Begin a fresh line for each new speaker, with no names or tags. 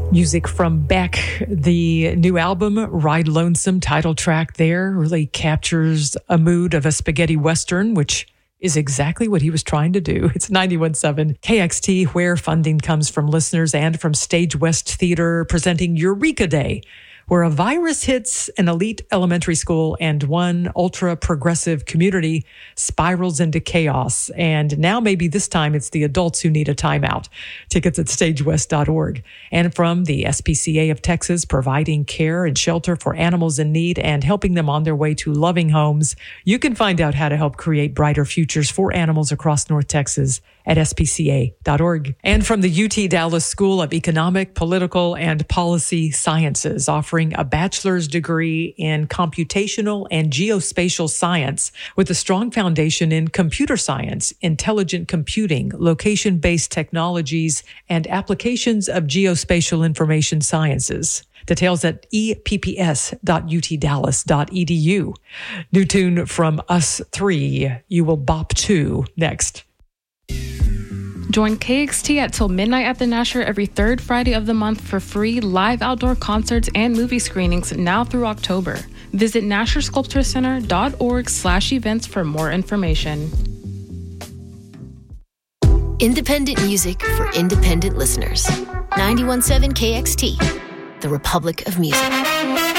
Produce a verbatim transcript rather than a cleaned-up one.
Music from Beck, the new album, Ride Lonesome, title track there, really captures a mood of a spaghetti western, which is exactly what he was trying to do. It's ninety-one point seven K X T, where funding comes from listeners and from Stage West Theater, presenting Eureka Day, where a virus hits an elite elementary school and one ultra-progressive community spirals into chaos. And now maybe this time it's the adults who need a timeout. Tickets at stage west dot org. And from the S P C A of Texas, providing care and shelter for animals in need and helping them on their way to loving homes, you can find out how to help create brighter futures for animals across North Texas at S P C A dot org. And from the U T Dallas School of Economic, Political, and Policy Sciences, offering a bachelor's degree in computational and geospatial science with a strong foundation in computer science, intelligent computing, location-based technologies, and applications of geospatial information sciences. Details at e p p s dot u t dallas dot e d u. New tune from Us Three, You Will Bop To, next.
Join K X T at Till Midnight at the Nasher every third Friday of the month for free live outdoor concerts and movie screenings now through October. Visit nasher sculpture center dot org slash events for more information.
Independent music for independent listeners. ninety-one point seven K X T, the Republic of Music.